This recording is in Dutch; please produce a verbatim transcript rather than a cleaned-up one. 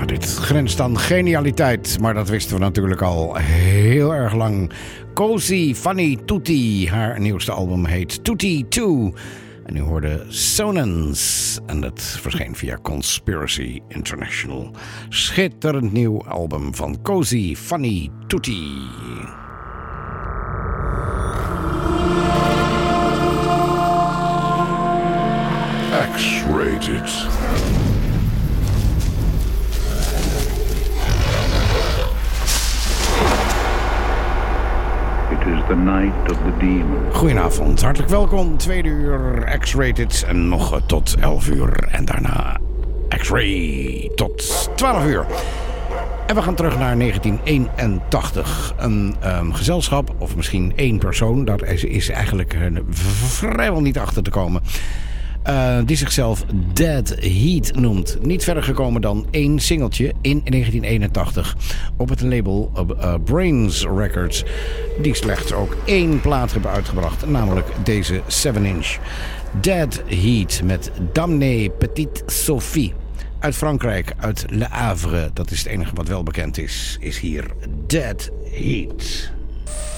dit grenst aan genialiteit, maar dat wisten we natuurlijk al heel erg lang. Così fan tutti, haar nieuwste album heet Tutti twee. En u hoorde Sonance en dat verscheen via Conspiracy International. Schitterend nieuw album van Così fan tutti. X-rated. It is the night of the demon. Goedenavond, hartelijk welkom. Tweede uur X-rated en nog tot elf uur. En daarna X-ray tot twaalf uur. En we gaan terug naar negentien eenentachtig. Een um, gezelschap, of misschien één persoon, daar is, is eigenlijk uh, vrijwel niet achter te komen. Uh, die zichzelf Dead Heat noemt. Niet verder gekomen dan één singeltje in negentien eenentachtig op het label uh, uh, Brains Records, die slechts ook één plaat hebben uitgebracht, namelijk deze seven inch. Dead Heat met Damnée Petite Sophie. Uit Frankrijk, uit Le Havre, dat is het enige wat wel bekend is, is hier Dead Heat.